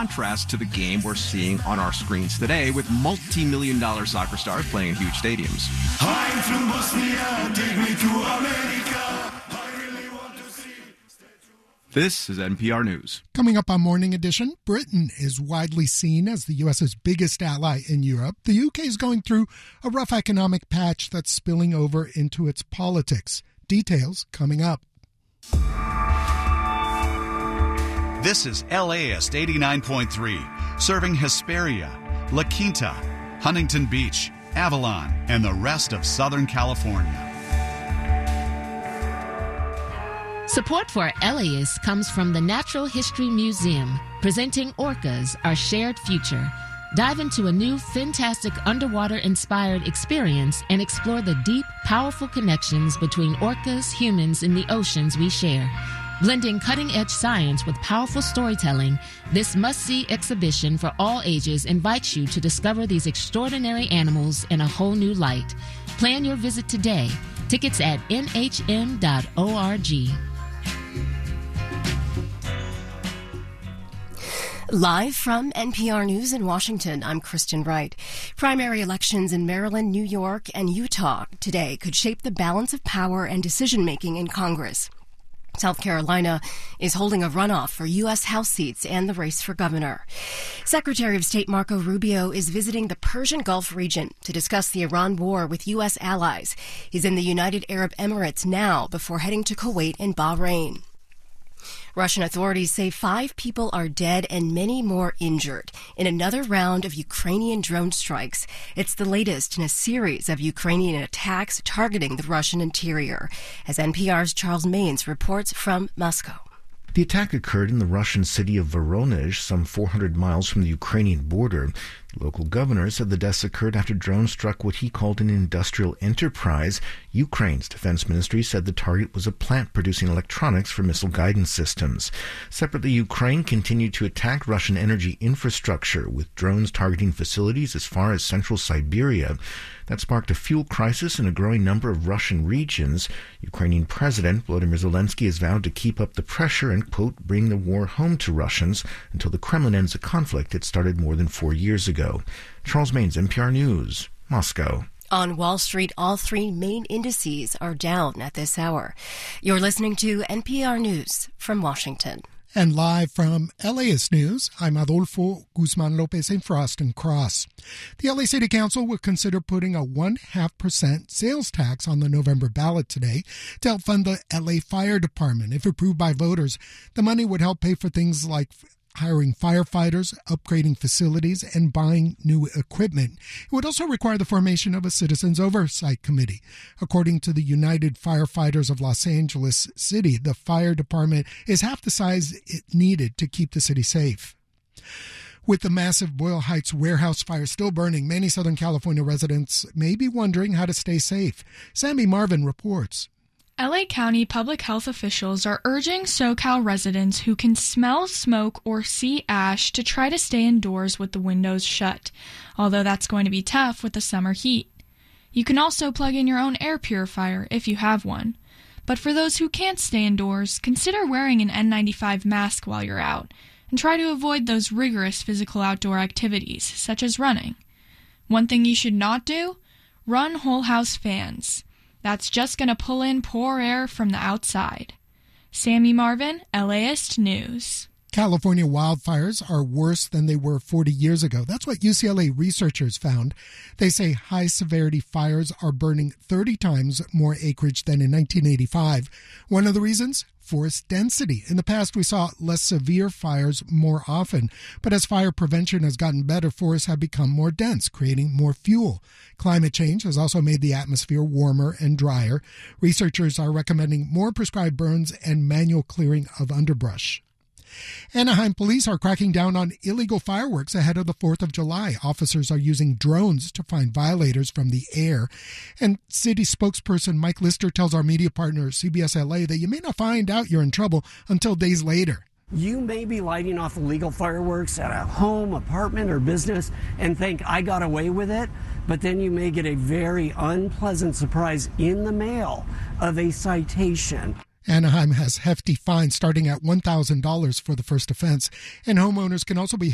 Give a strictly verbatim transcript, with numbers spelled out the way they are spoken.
contrast to the game we're seeing on our screens today with multi-million dollar soccer stars playing in huge stadiums. I'm from Bosnia, take me to America. I really want to see. This is N P R News. Coming up on Morning Edition, Britain is widely seen as the U S's biggest ally in Europe. The U K is going through a rough economic patch that's spilling over into its politics. Details coming up. This is L A S eighty-nine point three, serving Hesperia, La Quinta, Huntington Beach, Avalon, and the rest of Southern California. Support for L A S comes from the Natural History Museum, presenting Orcas, Our Shared Future. Dive into a new, fantastic underwater-inspired experience and explore the deep, powerful connections between orcas, humans, and the oceans we share. Blending cutting-edge science with powerful storytelling, this must-see exhibition for all ages invites you to discover these extraordinary animals in a whole new light. Plan your visit today. Tickets at N H M dot org. Live from N P R News in Washington, I'm Kristen Wright. Primary elections in Maryland, New York, and Utah today could shape the balance of power and decision-making in Congress. South Carolina is holding a runoff for U S House seats and the race for governor. Secretary of State Marco Rubio is visiting the Persian Gulf region to discuss the Iran war with U S allies. He's in the United Arab Emirates now before heading to Kuwait and Bahrain. Russian authorities say five people are dead and many more injured in another round of Ukrainian drone strikes. It's the latest in a series of Ukrainian attacks targeting the Russian interior, as N P R's Charles Maynes reports from Moscow. The attack occurred in the Russian city of Voronezh, some four hundred miles from the Ukrainian border. The local governor said the deaths occurred after drones struck what he called an industrial enterprise. Ukraine's defense ministry said the target was a plant producing electronics for missile guidance systems. Separately, Ukraine continued to attack Russian energy infrastructure, with drones targeting facilities as far as central Siberia. That sparked a fuel crisis in a growing number of Russian regions. Ukrainian President Volodymyr Zelensky has vowed to keep up the pressure and, quote, bring the war home to Russians until the Kremlin ends a conflict it started more than four years ago. Charles Maynes, N P R News, Moscow. On Wall Street, all three main indices are down at this hour. You're listening to N P R News from Washington. And live from L A S News, I'm Adolfo Guzman Lopez in Frost and Cross. The L A City Council will consider putting a one half percent sales tax on the November ballot today to help fund the L A Fire Department. If approved by voters, the money would help pay for things like hiring firefighters, upgrading facilities, and buying new equipment. It would also require the formation of a Citizens Oversight Committee. According to the United Firefighters of Los Angeles City, the fire department is half the size it needed to keep the city safe. With the massive Boyle Heights warehouse fire still burning, many Southern California residents may be wondering how to stay safe. Sammy Marvin reports. L A County public health officials are urging SoCal residents who can smell smoke or see ash to try to stay indoors with the windows shut, although that's going to be tough with the summer heat. You can also plug in your own air purifier if you have one. But for those who can't stay indoors, consider wearing an N ninety-five mask while you're out, and try to avoid those rigorous physical outdoor activities, such as running. One thing you should not do? Run whole house fans. That's just going to pull in poor air from the outside. Sammy Marvin, L A S News. California wildfires are worse than they were forty years ago. That's what U C L A researchers found. They say high-severity fires are burning thirty times more acreage than in nineteen eighty-five. One of the reasons? Forest density. In the past, we saw less severe fires more often, but as fire prevention has gotten better, forests have become more dense, creating more fuel. Climate change has also made the atmosphere warmer and drier. Researchers are recommending more prescribed burns and manual clearing of underbrush. Anaheim police are cracking down on illegal fireworks ahead of the fourth of July. Officers are using drones to find violators from the air. And city spokesperson Mike Lister tells our media partner C B S L A that you may not find out you're in trouble until days later. You may be lighting off illegal fireworks at a home, apartment, or business and think, I got away with it, but then you may get a very unpleasant surprise in the mail of a citation. Anaheim has hefty fines starting at one thousand dollars for the first offense, and homeowners can also be